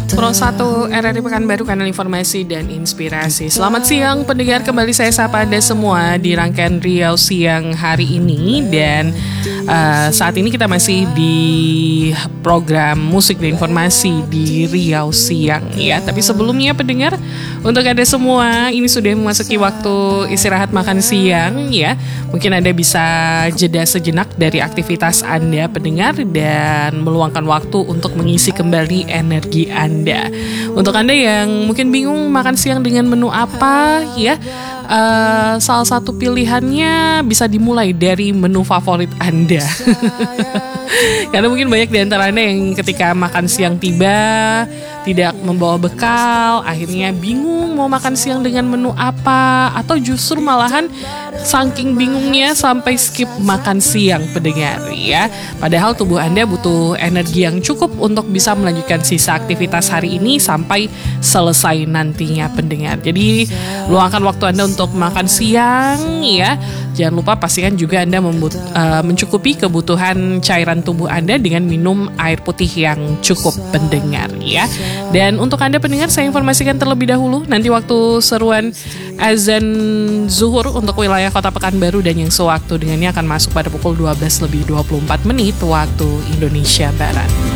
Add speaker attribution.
Speaker 1: Pro 1 RRI Pekanbaru, kanal informasi dan inspirasi. Selamat siang pendengar, kembali saya sapa Anda semua di rangkaian Riau Siang hari ini. Dan saat ini kita masih di program musik dan informasi di Riau Siang ya. Tapi sebelumnya pendengar, untuk Anda semua, ini sudah memasuki waktu istirahat makan siang ya. Mungkin Anda bisa jeda sejenak dari aktivitas Anda pendengar dan meluangkan waktu untuk mengisi kembali energi Anda. Untuk Anda yang mungkin bingung makan siang dengan menu apa ya, salah satu pilihannya bisa dimulai dari menu favorit Anda. Karena mungkin banyak di antara Anda yang ketika makan siang tiba tidak membawa bekal, akhirnya bingung mau makan siang dengan menu apa, atau justru malahan saking bingungnya sampai skip makan siang pendengar ya. Padahal tubuh Anda butuh energi yang cukup untuk bisa melanjutkan sisa aktivitas hari ini sampai selesai nantinya pendengar. Jadi luangkan waktu Anda untuk makan siang ya. Jangan lupa pastikan juga Anda mencukupi kebutuhan cairan tubuh Anda dengan minum air putih yang cukup pendengar ya. Dan untuk Anda pendengar, saya informasikan terlebih dahulu nanti waktu seruan azan zuhur untuk wilayah Kota Pekanbaru dan yang sewaktu dengannya akan masuk pada pukul 12:24 waktu Indonesia Barat.